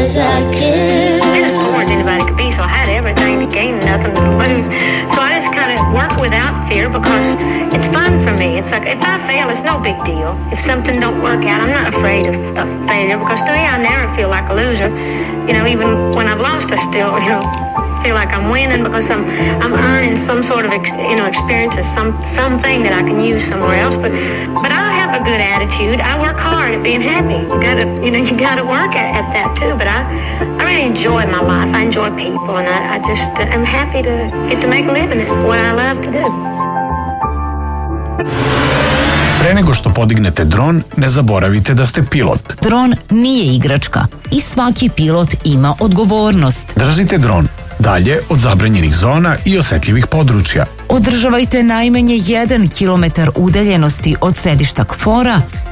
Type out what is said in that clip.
as I can. I'm as poor as anybody could be, so I had everything to gain and nothing to lose. So I just kind of work without fear because it's fun for me. It's like if I fail, it's no big deal. If something don't work out, I'm not afraid of failure because to me, I never feel like a loser. You know, even when I've lost, I still, feel like I'm winning because I'm earning some sort of experiences, something that I can use somewhere else. But I have a good attitude. I work hard at being happy. You gotta work at that too. But I really enjoy my life. I enjoy people, and I just am happy to get to make a living at what I love to do. Pre nego što podignete dron, ne zaboravite da ste pilot. Dron nije igračka i svaki pilot ima odgovornost. Držite dron dalje od zabranjenih zona i osetljivih područja. Održavajte najmanje 1 kilometar udaljenosti od sedišta KFOR-a